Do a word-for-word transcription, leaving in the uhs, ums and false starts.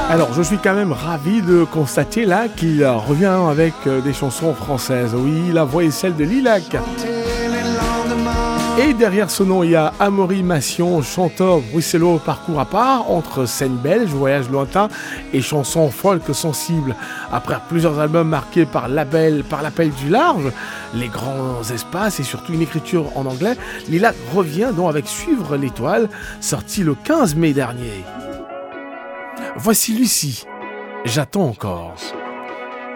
Alors, je suis quand même ravi de constater là qu'il revient avec des chansons françaises. Oui, la voix est celle de Lilac. Et derrière ce nom, il y a Amaury Macion, chanteur bruxellois, parcours à part, entre scène belge, voyage lointain et chansons folk sensibles. Après plusieurs albums marqués par l'appel, par l'appel du large, les grands espaces et surtout une écriture en anglais, Lilac revient donc avec Suivre l'étoile, sorti le quinze mai dernier. Voici Lucie, j'attends encore.